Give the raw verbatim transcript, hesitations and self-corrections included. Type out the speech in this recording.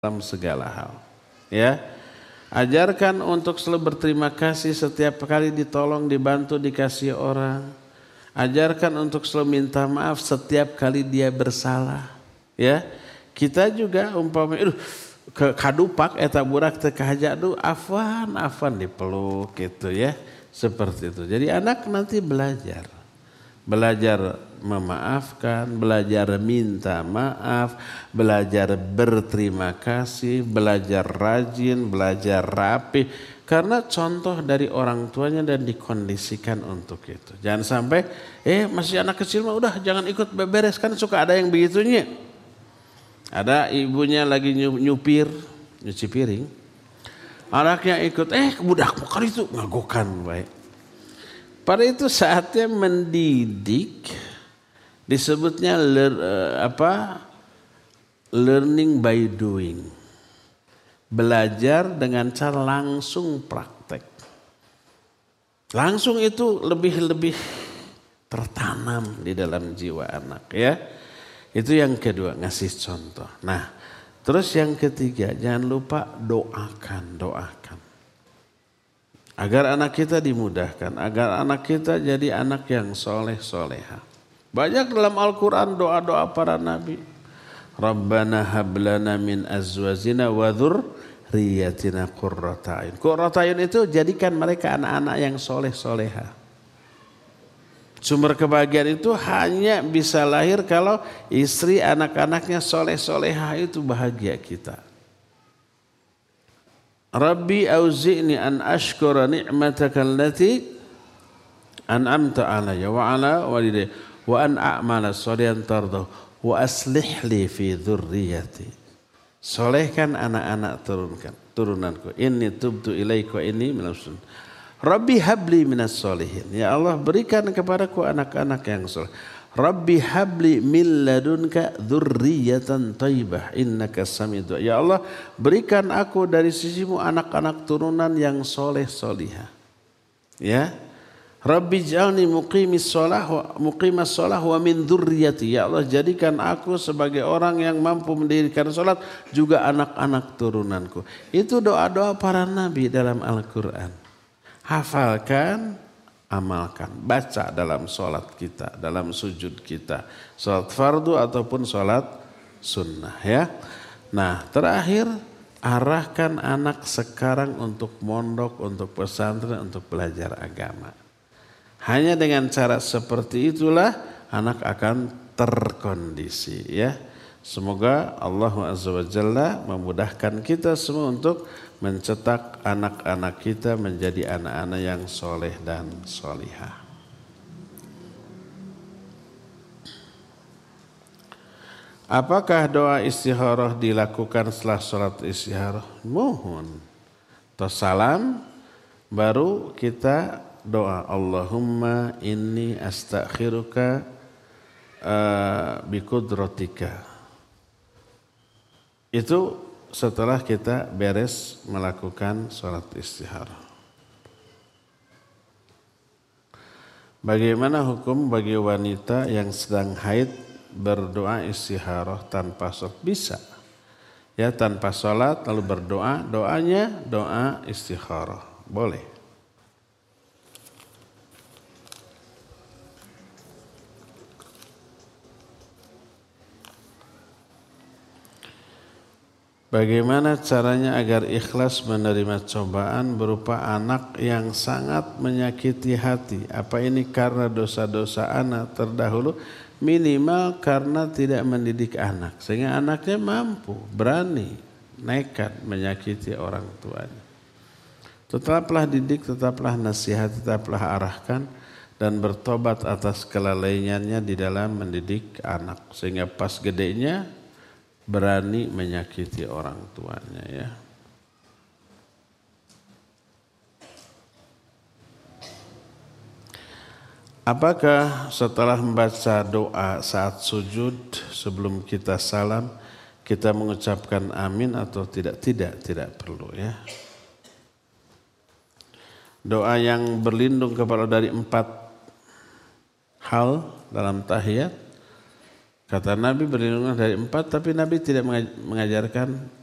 dalam segala hal. Ya, ajarkan untuk selalu berterima kasih setiap kali ditolong, dibantu, dikasih orang. Ajarkan untuk selalu minta maaf setiap kali dia bersalah. Ya, kita juga umpamanya, ke kadupak eta burak teu kahaja aduh afwan afwan dipeluk gitu ya, seperti itu. Jadi anak nanti belajar. Belajar memaafkan, belajar minta maaf, belajar berterima kasih, belajar rajin, belajar rapi. Karena contoh dari orang tuanya dan dikondisikan untuk itu. Jangan sampai, eh masih anak kecil mah udah jangan ikut beberes. Kan suka ada yang begitunya. Ada ibunya lagi nyupir, nyuci piring. Anaknya ikut, eh budak bukan itu, ngagokan baik. Pada itu saatnya mendidik, disebutnya lear, apa, learning by doing. Belajar dengan cara langsung praktek. Langsung itu lebih-lebih tertanam di dalam jiwa anak ya. Itu yang kedua, ngasih contoh. Nah, terus yang ketiga, jangan lupa doakan, doakan. Agar anak kita dimudahkan, agar anak kita jadi anak yang soleh soleha. Banyak dalam Al-Quran doa-doa para nabi. Rabbana hablana min azwajina wa dzurriyyatina qurrata a'yun. Qurrata a'yun itu jadikan mereka anak-anak yang soleh soleha. Sumber kebahagiaan itu hanya bisa lahir kalau istri anak-anaknya soleh soleha, itu bahagia kita. Rabbi auzi'ni an ashkura ni'mataka allati an'amta alayya wa ala walidayya wa an a'mala shalihan tardahu wa aslih li fi dzurriyyati. Solehkan anak-anak turunkan turunanku. Inni tubtu ilaika inni minal muslimin. Rabbi habli minas sholihin. Ya Allah, berikan kepadaku anak-anak yang soleh. Rabbi habli min ladunka dzurriyyatan thayyibah innaka sami'ud du'a. Ya Allah, berikan aku dari sisimu anak-anak turunan yang soleh solihah. Ya. Rabbi ij'alni muqimis shalah wa muqimas shalah wa min dzurriyyati. Ya Allah, jadikan aku sebagai orang yang mampu mendirikan salat juga anak-anak turunanku. Itu doa-doa para nabi dalam Al-Qur'an. Hafalkan, amalkan, baca dalam sholat kita, dalam sujud kita, sholat fardu ataupun sholat sunnah ya. Nah terakhir, arahkan anak sekarang untuk mondok, untuk pesantren, untuk belajar agama. Hanya dengan cara seperti itulah anak akan terkondisi ya. Semoga Allah Azza wa Jalla memudahkan kita semua untuk mencetak anak-anak kita menjadi anak-anak yang soleh dan solihah. Apakah doa istikharah dilakukan setelah sholat istikharah? Mohon. Terus salam, baru kita doa. Allahumma inni astakhiruka uh, bikudratika. Itu setelah kita beres melakukan sholat istikharah. Bagaimana hukum bagi wanita yang sedang haid berdoa istikharah tanpa sholat? Bisa. Ya, tanpa sholat lalu berdoa, doanya doa istikharah. Boleh. Bagaimana caranya agar ikhlas menerima cobaan berupa anak yang sangat menyakiti hati? Apa ini karena dosa-dosa anak terdahulu? Minimal karena tidak mendidik anak. Sehingga anaknya mampu, berani, nekat menyakiti orang tuanya. Tetaplah didik, tetaplah nasihat, tetaplah arahkan. Dan bertobat atas kelalaiannya di dalam mendidik anak. Sehingga pas gedenya berani menyakiti orang tuanya ya. Apakah setelah membaca doa saat sujud sebelum kita salam kita mengucapkan amin atau tidak? Tidak, tidak perlu ya. Doa yang berlindung kepada dari empat hal dalam tahiyat. Kata Nabi berlindung dari empat, tapi Nabi tidak mengajarkan